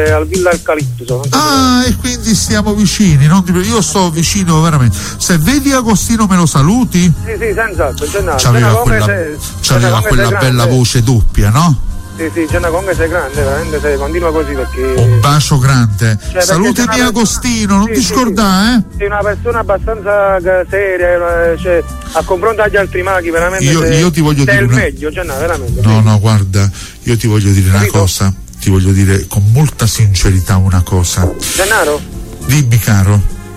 al Villa Eucalipto. E quindi stiamo vicini, io sto vicino veramente. Se vedi Agostino me lo saluti? Sì, senz'altro. C'aveva quella bella voce doppia, no? Sì, Gianna Conga sei grande, veramente continua così perché. Un bacio grande. Salutami Agostino, non ti scordare, Sei una persona abbastanza seria, a confronto agli altri maghi, veramente. Io ti voglio dire. Sei il meglio, Gianna, veramente. No, guarda, io ti voglio dire una cosa. Ti voglio dire con molta sincerità una cosa. Gennaro? Dimmi, caro.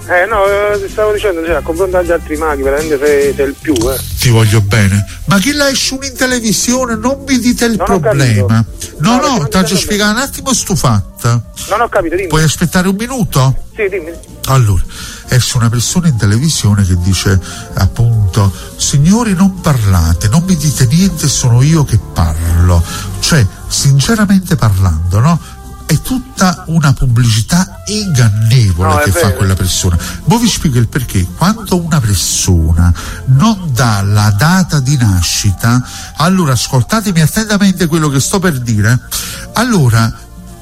Ti stavo dicendo, a confronto agli altri maghi, veramente sei il più, Ti voglio bene. Ma che la esce in televisione? Non mi dite il problema. No, ti faccio spiegare un attimo stufatta. Non ho capito, dimmi. Puoi aspettare un minuto? Sì, dimmi. Allora, esce una persona in televisione che dice appunto: signori, non parlate, non mi dite niente, sono io che parlo. Cioè, sinceramente parlando, no? È tutta una pubblicità ingannevole che fa quella persona. Voi vi spiego il perché. Quando una persona non dà la data di nascita, allora ascoltatemi attentamente quello che sto per dire, allora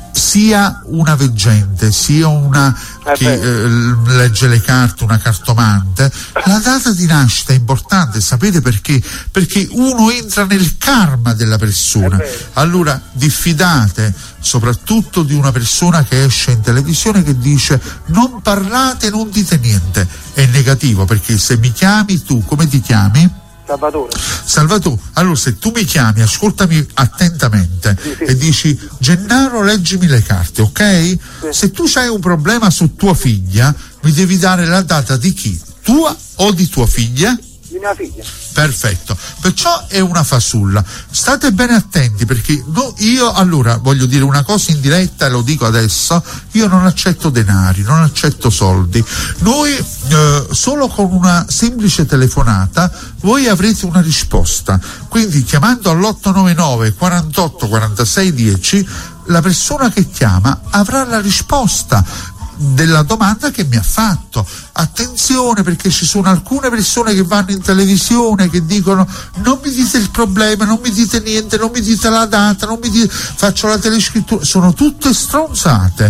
sia una veggente, sia una che legge le carte, una cartomante, la data di nascita è importante, sapete perché? Perché uno entra nel karma della persona. Allora diffidate soprattutto di una persona che esce in televisione che dice non parlate, non dite niente. È negativo, perché se mi chiami tu, come ti chiami? Salvatore. Allora se tu mi chiami, ascoltami attentamente, e dici: Gennaro, leggimi le carte, ok? Se tu hai un problema su tua figlia, mi devi dare la data di chi? Tua o di tua figlia? Di mia figlia. Perfetto, perciò è una fasulla. State bene attenti, perché io allora voglio dire una cosa in diretta e lo dico adesso: io non accetto denari, non accetto soldi. Noi solo con una semplice telefonata voi avrete una risposta, quindi chiamando all'899 48 46 10 la persona che chiama avrà la risposta della domanda che mi ha fatto. Attenzione, perché ci sono alcune persone che vanno in televisione che dicono: non mi dite il problema, non mi dite niente, non mi dite la data, non mi dite, faccio la telescrittura. Sono tutte stronzate.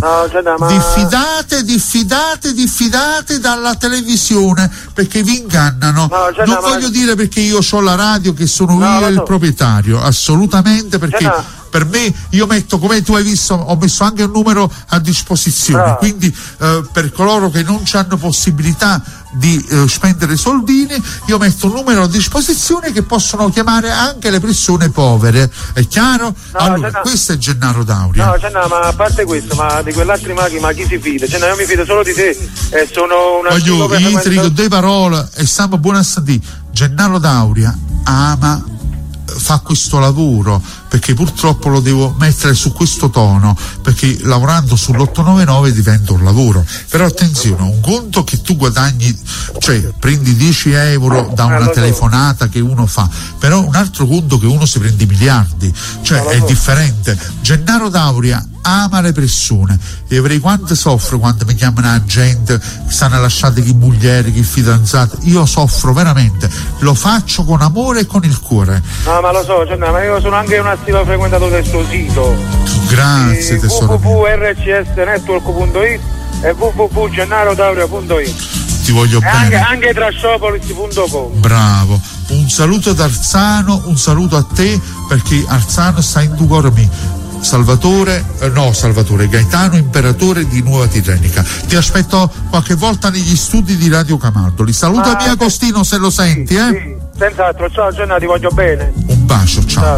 Diffidate dalla televisione, perché vi ingannano. Non voglio dire perché io ho la radio che sono io il proprietario, assolutamente, perché per me, io metto, come tu hai visto, ho messo anche un numero a disposizione, quindi per coloro che non hanno possibilità di spendere soldini, io metto un numero a disposizione che possono chiamare anche le persone povere, è chiaro? Allora, questo è Gennaro Dauria. No, Gennaro, ma a parte questo, ma di quell'altri maghi, ma chi si fida? Gennaro, io mi fido solo di te, e sono una... Io ti dico due parole e stiamo buona a sentire. Gennaro Dauria fa questo lavoro perché purtroppo lo devo mettere su questo tono, perché lavorando sull'899 diventa un lavoro. Però attenzione, un conto che tu guadagni, cioè prendi 10 euro da una telefonata che uno fa, però un altro conto che uno si prende miliardi, cioè è differente. Gennaro Dauria ama le persone, e avrei quanto soffro quando mi chiamano la gente che stanno lasciate chi moglie, chi fidanzate. Io soffro veramente, lo faccio con amore e con il cuore. No, ma lo so, Gennaro, ma io sono anche un attivo frequentatore del suo sito. Grazie tesoro. www.rcsnetwork.it e www.gennarodauria.it. Ti voglio bene. Anche trashopolis.com. Bravo. Un saluto ad Arzano, un saluto a te, perché Arzano sta in tu cormi. Salvatore, Gaetano, imperatore di Nuova Tirrenica. Ti aspetto qualche volta negli studi di Radio Camaldoli. Salutami Agostino se lo senti, Sì, senz'altro. Ciao Gennaro, ti voglio bene. Un bacio, ciao.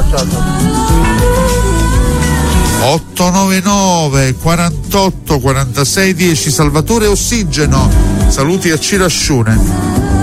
899 48 46 10. Salvatore Ossigeno, saluti a Cirascione.